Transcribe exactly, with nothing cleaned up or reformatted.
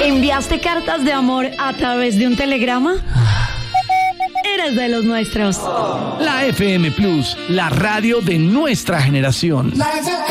¿Enviaste cartas de amor a través de un telegrama? Eres de los nuestros. La F M Plus, la radio de nuestra generación.